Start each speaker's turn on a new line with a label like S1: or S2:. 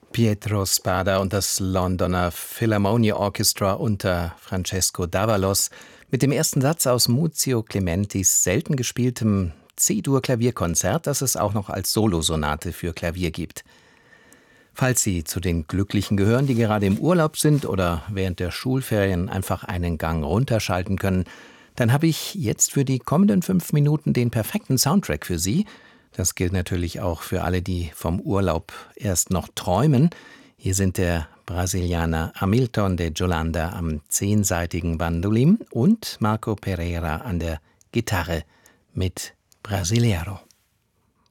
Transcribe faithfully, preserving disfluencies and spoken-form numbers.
S1: Pietro Spada und das Londoner Philharmonia Orchestra unter Francesco D'Avalos mit dem ersten Satz aus Muzio Clementis selten gespieltem C-Dur-Klavierkonzert, das es auch noch als Solosonate für Klavier gibt. Falls Sie zu den Glücklichen gehören, die gerade im Urlaub sind oder während der Schulferien einfach einen Gang runterschalten können, dann habe ich jetzt für die kommenden fünf Minuten den perfekten Soundtrack für Sie. Das gilt natürlich auch für alle, die vom Urlaub erst noch träumen. Hier sind der Brasilianer Hamilton de Yolanda am zehnsaitigen Bandolim und Marco Pereira an der Gitarre mit Brasileiro.